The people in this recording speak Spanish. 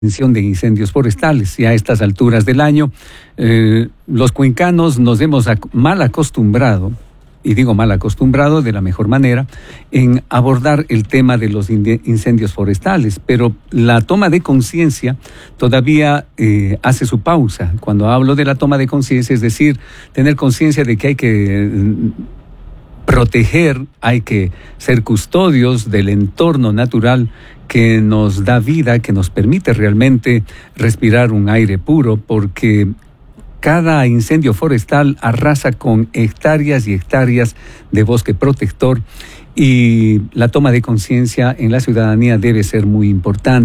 de incendios forestales. Y a estas alturas del año, los cuencanos nos hemos mal acostumbrado, y digo mal acostumbrado de la mejor manera, en abordar el tema de los incendios forestales, pero la toma de conciencia todavía hace su pausa. Cuando hablo de la toma de conciencia, es decir, tener conciencia de que hay que proteger, hay que ser custodios del entorno natural que nos da vida, que nos permite realmente respirar un aire puro, porque cada incendio forestal arrasa con hectáreas y hectáreas de bosque protector, y la toma de conciencia en la ciudadanía debe ser muy importante.